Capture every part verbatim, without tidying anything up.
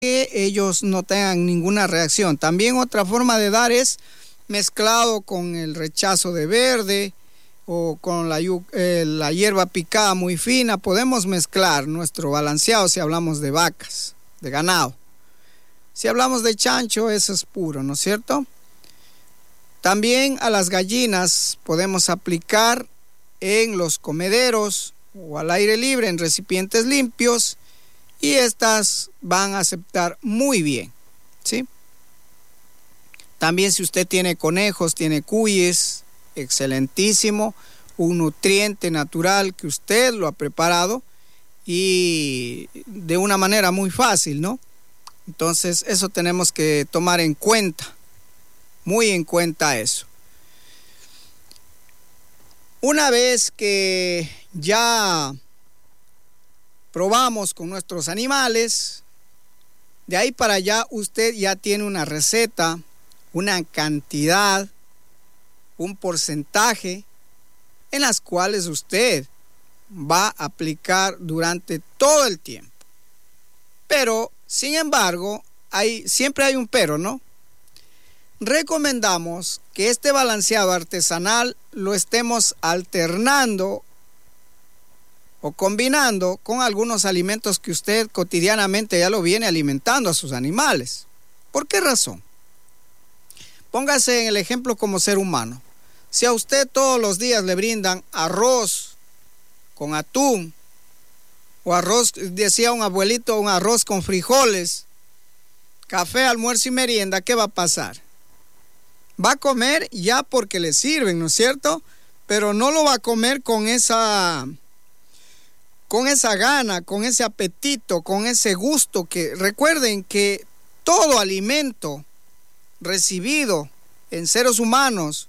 que ellos no tengan ninguna reacción. También otra forma de dar es mezclado con el rechazo de verde o con la, eh, la hierba picada muy fina. Podemos mezclar nuestro balanceado si hablamos de vacas, de ganado. Si hablamos de chancho, eso es puro, ¿no es cierto? También a las gallinas podemos aplicar en los comederos o al aire libre en recipientes limpios y estas van a aceptar muy bien, ¿sí? También si usted tiene conejos, tiene cuyes, excelentísimo, un nutriente natural que usted lo ha preparado y de una manera muy fácil, ¿no? Entonces eso tenemos que tomar en cuenta, muy en cuenta eso. Una vez que ya probamos con nuestros animales, de ahí para allá usted ya tiene una receta, una cantidad, un porcentaje en las cuales usted va a aplicar durante todo el tiempo. Pero, sin embargo, hay, siempre hay un pero, ¿no? Recomendamos que este balanceado artesanal lo estemos alternando o combinando con algunos alimentos que usted cotidianamente ya lo viene alimentando a sus animales. ¿Por qué razón? Póngase en el ejemplo como ser humano. Si a usted todos los días le brindan arroz con atún, o arroz, decía un abuelito, un arroz con frijoles, café, almuerzo y merienda, ¿qué va a pasar? Va a comer ya porque le sirven, ¿no es cierto? Pero no lo va a comer con esa, con esa gana, con ese apetito, con ese gusto que recuerden que todo alimento recibido en seres humanos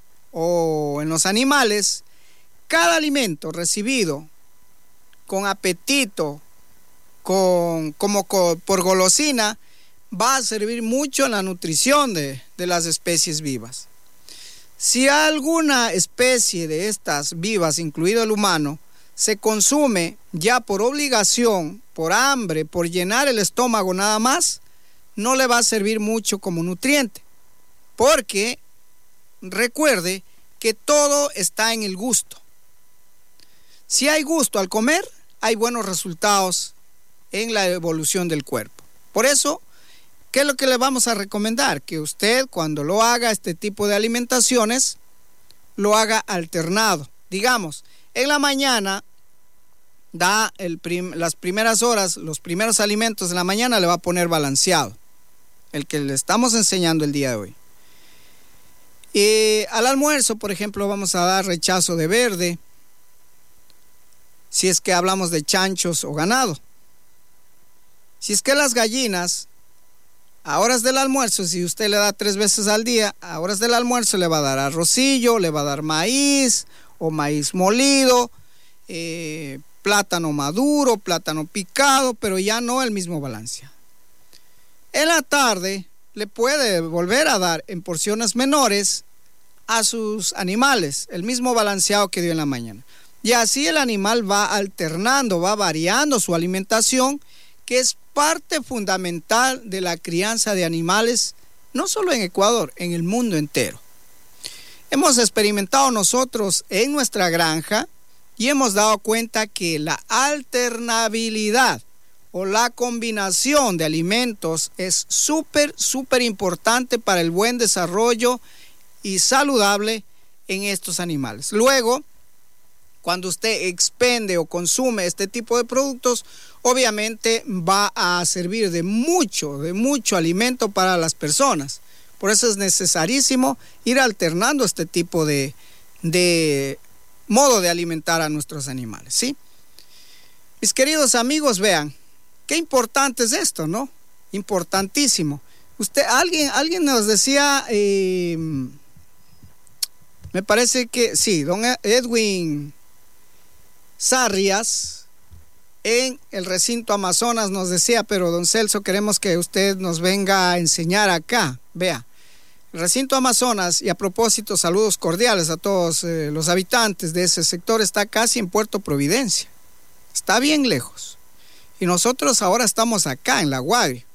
o en los animales, cada alimento recibido con apetito, con, como con, por golosina, va a servir mucho en la nutrición de, de las especies vivas. Si alguna especie de estas vivas, incluido el humano, se consume ya por obligación, por hambre, por llenar el estómago nada más, no le va a servir mucho como nutriente. Porque recuerde que todo está en el gusto. Si hay gusto al comer, hay buenos resultados en la evolución del cuerpo. Por eso, ¿qué es lo que le vamos a recomendar? Que usted cuando lo haga este tipo de alimentaciones, lo haga alternado. Digamos, en la mañana da el prim- las primeras horas, los primeros alimentos de la mañana le va a poner balanceado, el que le estamos enseñando el día de hoy. Y al almuerzo, por ejemplo, vamos a dar rechazo de verde, si es que hablamos de chanchos o ganado. Si es que las gallinas, a horas del almuerzo, si usted le da tres veces al día, a horas del almuerzo le va a dar arrocillo, le va a dar maíz o maíz molido, eh, plátano maduro, plátano picado, pero ya no el mismo balance. En la tarde le puede volver a dar en porciones menores a sus animales, el mismo balanceado que dio en la mañana. Y así el animal va alternando, va variando su alimentación, que es parte fundamental de la crianza de animales, no solo en Ecuador, en el mundo entero. Hemos experimentado nosotros en nuestra granja y hemos dado cuenta que la alternabilidad o la combinación de alimentos es súper, súper importante para el buen desarrollo y saludable en estos animales. Luego, cuando usted expende o consume este tipo de productos, obviamente va a servir de mucho, de mucho alimento para las personas. Por eso es necesarísimo ir alternando este tipo de, de modo de alimentar a nuestros animales, ¿sí? Mis queridos amigos, vean, qué importante es esto, ¿no? Importantísimo. Usted, alguien, alguien nos decía, eh, me parece que sí, don Edwin Sarrias, en el recinto Amazonas nos decía, pero don Celso, queremos que usted nos venga a enseñar acá. Vea, el recinto Amazonas, y a propósito, saludos cordiales a todos eh, los habitantes de ese sector, está casi en Puerto Providencia. Está bien lejos. Y nosotros ahora estamos acá en La Guaire.